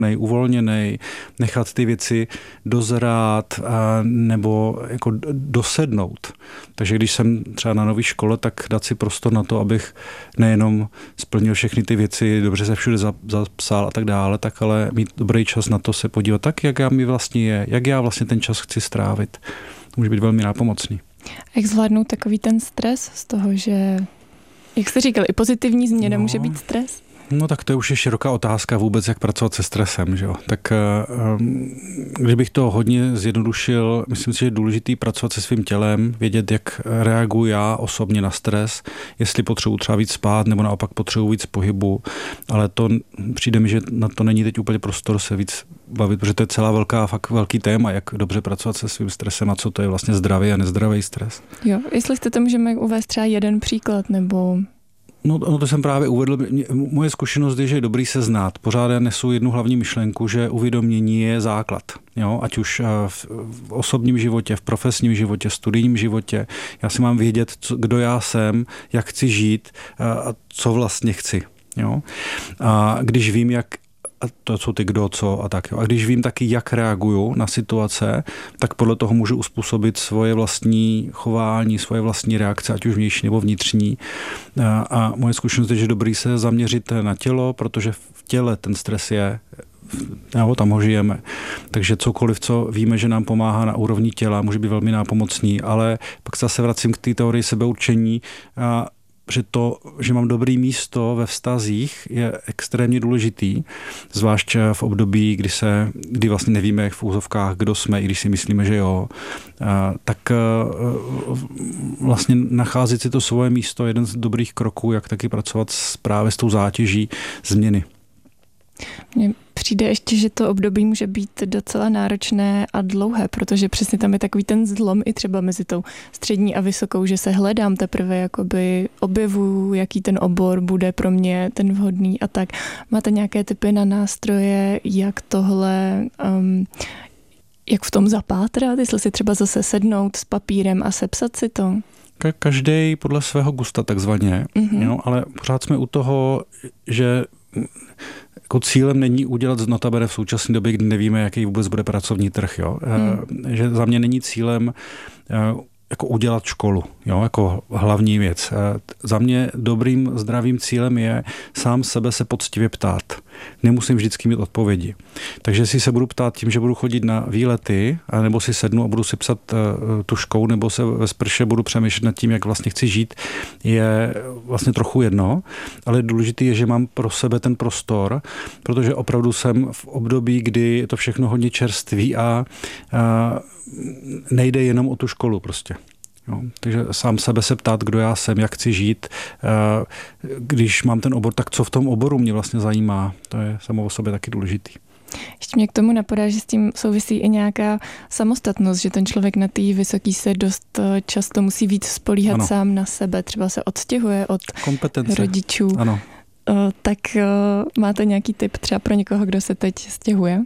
uvolněnej, nechat ty věci dozrát nebo jako dosednout. Takže když jsem třeba na nové škole, tak dát si prostor na to, abych nejenom splnil všechny ty věci, dobře se všude zapsal a tak dále, tak ale mít dobrý čas na to se podívat tak, jak mi vlastně je, jak já vlastně ten čas chci strávit. To může být velmi nápomocný. Jak zvládnout takový ten stres z toho, že, jak jste říkal, i pozitivní změna může být stres? No tak to je už je široká otázka vůbec, jak pracovat se stresem. Že jo? Tak kdybych to hodně zjednodušil, myslím si, že je důležitý pracovat se svým tělem, vědět, jak reaguji já osobně na stres, jestli potřebuji třeba víc spát, nebo naopak potřebuji víc pohybu, ale to přijde mi, že na to není teď úplně prostor se víc bavit, protože to je celá fakt velký téma, jak dobře pracovat se svým stresem a co to je vlastně zdravý a nezdravý stres. Jo, jestli jste to můžeme uvést třeba jeden příklad, nebo... No to jsem právě uvedl. Moje zkušenost je, že je dobrý se znát. Pořád já nesu jednu hlavní myšlenku, že uvědomění je základ. Jo? Ať už v osobním životě, v profesním životě, v studijním životě. Já si mám vědět, kdo já jsem, jak chci žít a co vlastně chci. Jo? A když vím, jak a to jsou ty kdo, co a tak. Jo. A když vím taky, jak reaguju na situace, tak podle toho můžu uspůsobit svoje vlastní chování, svoje vlastní reakce, ať už vnější nebo vnitřní. A moje zkušenost je, že dobrý se zaměřit na tělo, protože v těle ten stres je, tam ho žijeme. Takže cokoliv, co víme, že nám pomáhá na úrovni těla, může být velmi nápomocný, ale pak zase vracím k té teorii sebeurčení, že mám dobrý místo ve vztazích je extrémně důležitý, zvlášť v období, kdy vlastně nevíme v úzovkách, kdo jsme, i když si myslíme, že jo, tak vlastně nacházet si to svoje místo je jeden z dobrých kroků, jak taky pracovat právě s tou zátěží změny. Mně přijde ještě, že to období může být docela náročné a dlouhé, protože přesně tam je takový ten zlom i třeba mezi tou střední a vysokou, že se hledám teprve, jakoby objevuju, jaký ten obor bude pro mě ten vhodný a tak. Máte nějaké tipy na nástroje, jak tohle, jak v tom zapátrat, jestli si třeba zase sednout s papírem a sepsat si to? Každý podle svého gusta takzvaně, jo, ale pořád jsme u toho, že jako cílem není udělat z notabene v současné době, kdy nevíme, jaký vůbec bude pracovní trh. Jo? Že za mě není cílem jako udělat školu, jo? Jako hlavní věc. Za mě dobrým zdravým cílem je sám sebe se poctivě ptát. Nemusím vždycky mít odpovědi. Takže si se budu ptát tím, že budu chodit na výlety, nebo si sednu a budu si psat tužkou, nebo se ve sprše budu přemýšlet nad tím, jak vlastně chci žít, je vlastně trochu jedno, ale důležité je, že mám pro sebe ten prostor, protože opravdu jsem v období, kdy je to všechno hodně čerství a nejde jenom o tu školu prostě. Jo, takže sám sebe se ptát, kdo já jsem, jak chci žít. Když mám ten obor, tak co v tom oboru mě vlastně zajímá. To je samo o sobě taky důležitý. Ještě mě k tomu napadá, že s tím souvisí i nějaká samostatnost, že ten člověk na té vysoký se dost často musí víc spolíhat sám na sebe. Třeba se odstěhuje od rodičů. Ano. Tak máte nějaký tip třeba pro někoho, kdo se teď stěhuje?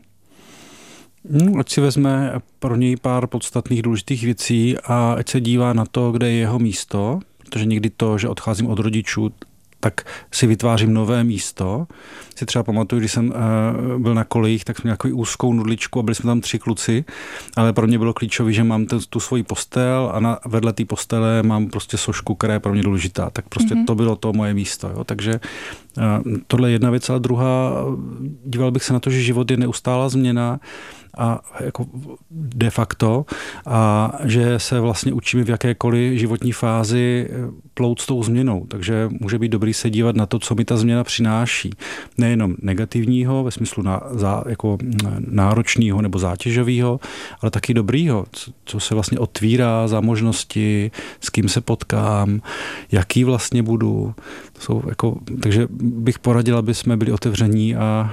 Ať si vezme pro něj pár podstatných důležitých věcí a ať se dívá na to, kde je jeho místo, protože někdy to, že odcházím od rodičů, tak si vytvářím nové místo. Si třeba pamatuju, když jsem byl na kolejích, tak jsme měli takovou úzkou nudličku a byli jsme tam 3 kluci, ale pro mě bylo klíčové, že mám tu svoji postel a vedle té postele mám prostě sošku, která je pro mě důležitá. Tak prostě to bylo to moje místo. Jo? Takže tohle je jedna věc, ale druhá, díval bych se na to, že život je neustálá změna a jako de facto a že se vlastně učíme v jakékoliv životní fázi plout s tou změnou. Takže může být dobrý se dívat na to, co mi ta změna přináší. Nejenom negativního ve smyslu jako náročného nebo zátěžového, ale taky dobrýho, co se vlastně otvírá za možnosti, s kým se potkám, jaký vlastně budu. Takže bych poradil, aby jsme byli otevření a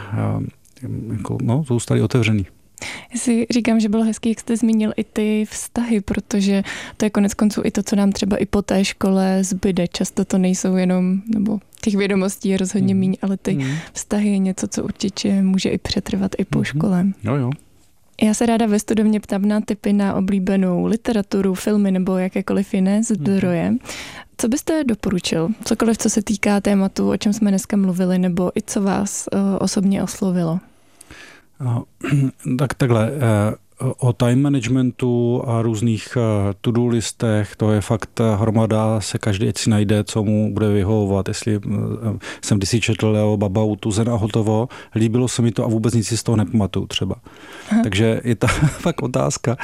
zůstali otevření. Já si říkám, že bylo hezký, jak jste zmínil i ty vztahy, protože to je konec konců i to, co nám třeba i po té škole zbyde. Často to nejsou jenom, nebo těch vědomostí je rozhodně míň, ale ty vztahy je něco, co určitě může i přetrvat i po škole. Jo. Já se ráda ve studovně ptám na tipy na oblíbenou literaturu, filmy nebo jakékoliv jiné zdroje. Co byste doporučil? Cokoliv, co se týká tématu, o čem jsme dneska mluvili, nebo i co vás osobně oslovilo? Tak takhle, o time managementu a různých to-do listech, to je fakt hromada, se každý si najde, co mu bude vyhovovat, jestli jsem kdysi četl Leo Babautu, Zen a hotovo, líbilo se mi to a vůbec nic si z toho nepamatuju třeba. Aha. Takže je ta fakt otázka,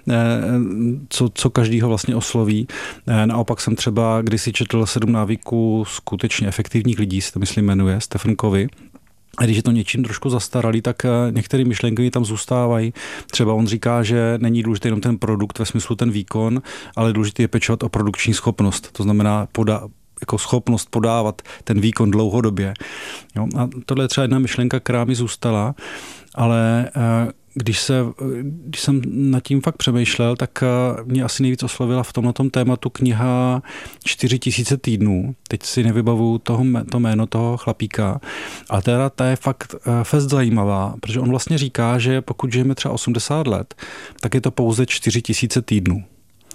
co každýho vlastně osloví. Naopak jsem třeba kdysi četl 7 návyků skutečně efektivních lidí, se to myslím jmenuje, Stephen Covey. A když je to něčím trošku zastaralý, tak některé myšlenky tam zůstávají. Třeba on říká, že není důležitý jenom ten produkt ve smyslu ten výkon, ale důležitý je pečovat o produkční schopnost. To znamená jako schopnost podávat ten výkon dlouhodobě. Jo? A tohle je třeba jedna myšlenka, která mi zůstala, ale když jsem nad tím fakt přemýšlel, tak mě asi nejvíc oslovila v tomhletom tématu kniha 4000 týdnů. Teď si nevybavuju to jméno toho chlapíka, ale teda ta je fakt zajímavá, protože on vlastně říká, že pokud žijeme třeba 80 let, tak je to pouze 4000 týdnů.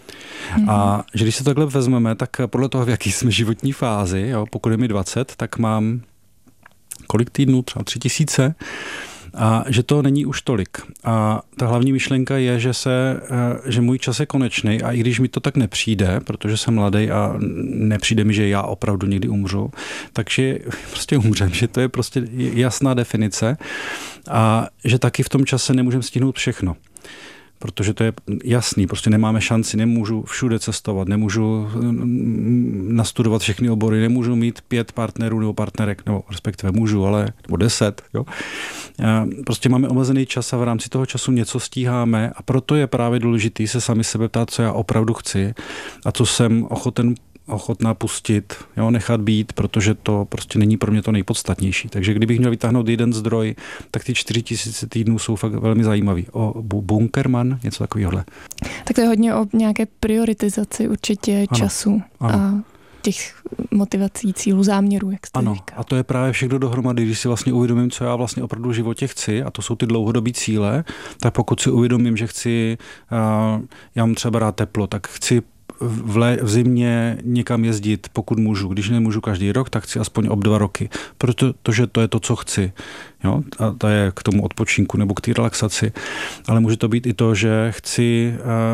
A že když se takhle vezmeme, tak podle toho, v jaký jsme životní fázi, jo, pokud je mi 20, tak mám kolik týdnů? Třeba 3000. A že to není už tolik. A ta hlavní myšlenka je, že můj čas je konečný a i když mi to tak nepřijde, protože jsem mladý a nepřijde mi, že já opravdu někdy umřu, takže prostě umřem, že to je prostě jasná definice a že taky v tom čase nemůžeme stihnout všechno. Protože to je jasný, prostě nemáme šanci, nemůžu všude cestovat, nemůžu nastudovat všechny obory, nemůžu mít 5 partnerů nebo partnerek, nebo respektive můžu, ale nebo 10. Jo. Prostě máme omezený čas a v rámci toho času něco stíháme a proto je právě důležitý se sami sebe ptát, co já opravdu chci a co jsem ochotná pustit, jo, nechat být, protože to prostě není pro mě to nejpodstatnější. Takže kdybych měl vytáhnout jeden zdroj, tak ty 4000 týdnů jsou fakt velmi zajímavý. O Bunkerman, něco takového. Tak to je hodně o nějaké prioritizaci určitě času a těch motivací, cílů, záměrů, jak jste říkal. A to je právě všechno dohromady, když si vlastně uvědomím, co já vlastně opravdu v životě chci, a to jsou ty dlouhodobý cíle, tak pokud si uvědomím, že chci, já mám třeba rád teplo, tak chci v zimě někam jezdit, pokud můžu. Když nemůžu každý rok, tak chci aspoň ob 2 roky. Protože to je to, co chci. Jo? A to je k tomu odpočinku nebo k té relaxaci. Ale může to být i to, že chci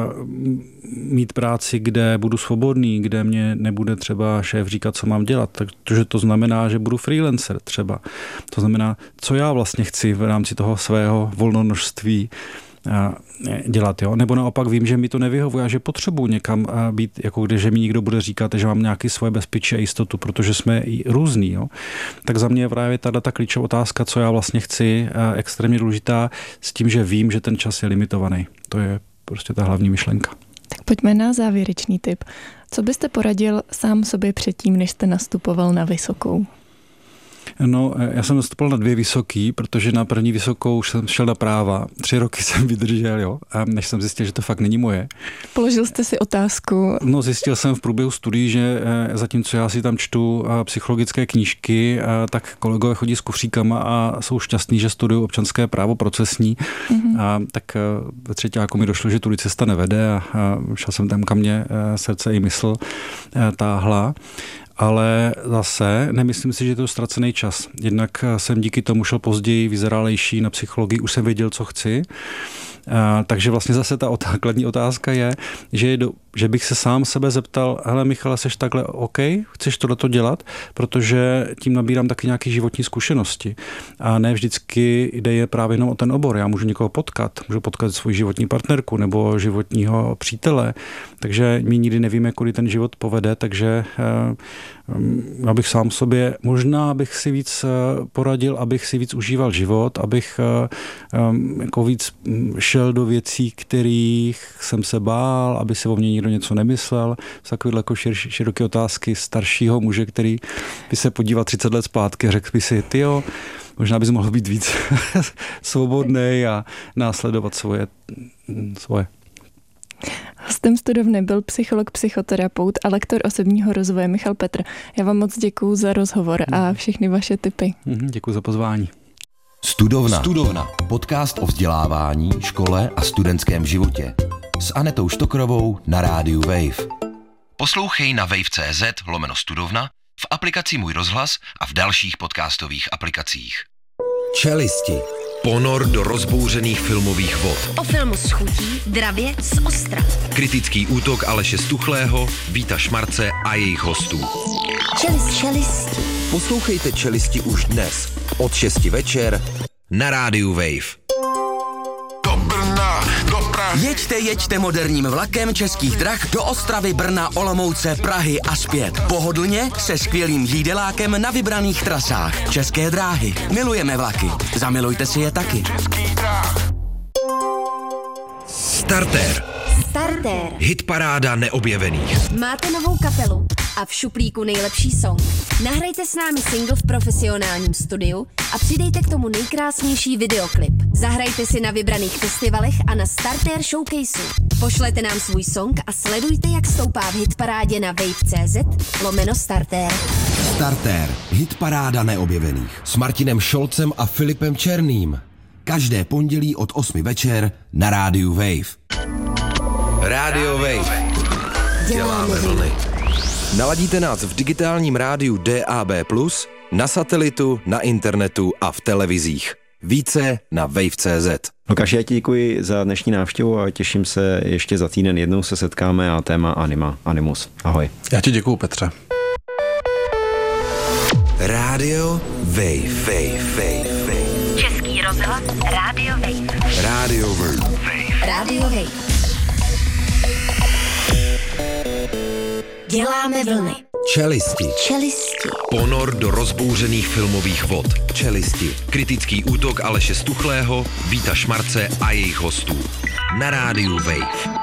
mít práci, kde budu svobodný, kde mě nebude třeba šéf říkat, co mám dělat. Takže to znamená, že budu freelancer třeba. To znamená, co já vlastně chci v rámci toho svého volnonožství dělat, jo? Nebo naopak vím, že mi to nevyhovuje a že potřebuji někam být, jako když mi někdo bude říkat, že mám nějaké svoje bezpečí a jistotu, protože jsme i různý, jo? Tak za mě je právě ta klíčová otázka, co já vlastně chci, extrémně důležitá s tím, že vím, že ten čas je limitovaný. To je prostě ta hlavní myšlenka. Tak pojďme na závěrečný tip. Co byste poradil sám sobě předtím, než jste nastupoval na vysokou? No, já jsem nastupoval na 2 vysoký, protože na první vysokou už jsem šel na práva. 3 roky jsem vydržel, jo, a než jsem zjistil, že to fakt není moje. Položil jste si otázku? No, zjistil jsem v průběhu studií, že zatímco já si tam čtu psychologické knížky, tak kolegové chodí s kufříkama a jsou šťastní, že studují občanské právo procesní. Mm-hmm. A tak ve třetíku mi došlo, že tudy cesta nevede a šel jsem tam, kam mě srdce i mysl táhla. Ale zase nemyslím si, že to je ztracený čas. Jednak jsem díky tomu šel později vyzrálejší na psychologii, už jsem věděl, co chci. Takže vlastně zase ta základní otázka je, že bych se sám sebe zeptal, hele Michale, seš takhle OK, chceš tohleto dělat, protože tím nabírám taky nějaké životní zkušenosti. A ne vždycky jde právě jenom o ten obor. Já můžu někoho potkat, můžu potkat svoji životní partnerku nebo životního přítele, takže my nikdy nevíme, kudy ten život povede, takže abych sám sobě, možná bych si víc poradil, abych si víc užíval život, abych jako víc šel do věcí, kterých jsem se bál, aby se o mě nikdo něco nemyslel. Takovýhle jako široké otázky staršího muže, který by se podíval 30 let zpátky a řekl by si, tyjo, možná bys mohl být víc svobodnej a následovat svoje. Hostem Studovny byl psycholog, psychoterapeut a lektor osobního rozvoje Michal Petr. Já vám moc děkuju za rozhovor a všechny vaše tipy. Děkuju za pozvání. Studovna. Podcast o vzdělávání, škole a studentském životě. S Anetou Štokrovou na rádiu Wave. Poslouchej na wave.cz/studovna, v aplikaci Můj rozhlas a v dalších podcastových aplikacích. Čelisti. Ponor do rozbouřených filmových vod. O filmu s chutí, dravě z ostra. Kritický útok Aleše Stuchlého, Víta Šmarce a jejich hostů. Čelisti. Poslouchejte Čelisti už dnes od 6 večer na rádiu Wave. Jeďte moderním vlakem Českých drah do Ostravy, Brna, Olomouce, Prahy a zpět. Pohodlně se skvělým jídelákem na vybraných trasách. České dráhy. Milujeme vlaky. Zamilujte si je taky. Startér. Hitparáda neobjevených. Máte novou kapelu a v šuplíku nejlepší song. Nahrajte s námi single v profesionálním studiu a přidejte k tomu nejkrásnější videoklip. Zahrajte si na vybraných festivalech a na Startér Showcaseu. Pošlete nám svůj song a sledujte, jak stoupá v hitparádě na wave.cz/Startér. Startér. Hitparáda neobjevených. S Martinem Šolcem a Filipem Černým. Každé pondělí od 8 večer na rádiu Wave. Rádio Wave. Děláme vlny. Naladíte nás v digitálním rádiu DAB+, na satelitu, na internetu a v televizích. Více na wave.cz. Lukáši, já ti děkuji za dnešní návštěvu a těším se, ještě za týden jednou se setkáme a téma Animus. Ahoj. Já ti děkuju, Petře. Rádio Wave. Český rozhlas Rádio Wave. Rádio Wave. Rádio Wave. Děláme vlny. Čelisti. Ponor do rozbouřených filmových vod. Čelisti. Kritický útok Aleše Stuchlého, Víta Šmarce a jejich hostů. Na rádiu Wave.